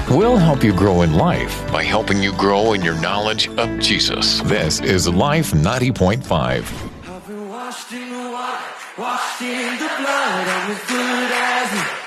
We'll help you grow in life by helping you grow in your knowledge of Jesus. This is Life 90.5. I've been washed in the water, washed in the blood. I'm as good as new.